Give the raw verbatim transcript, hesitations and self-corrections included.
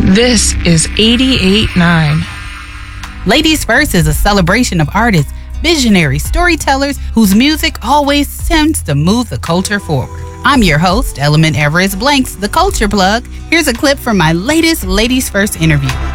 This is eighty-eight point nine. Ladies First is a celebration of artists, visionaries, storytellers whose music always seems to move the culture forward. I'm your host, Element Everest Blanks, the Culture Plug. Here's a clip from my latest Ladies First interview.